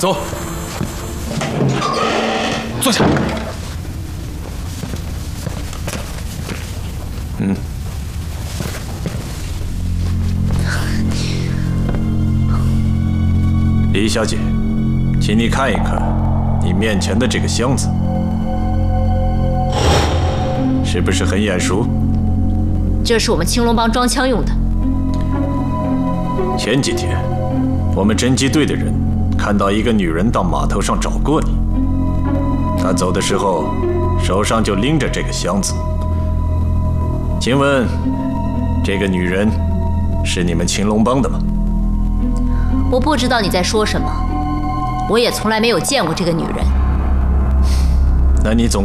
走，坐下。 李小姐，请你看一看你面前的这个箱子，是不是很眼熟？ 这是我们青龙帮装枪用的。 前几天，我们侦缉队的人看到一个女人到码头上找过你，她走的时候手上就拎着这个箱子。请问，这个女人是你们青龙帮的吗？ 我不知道你在说什么，我也从来没有见过这个女人。 那你总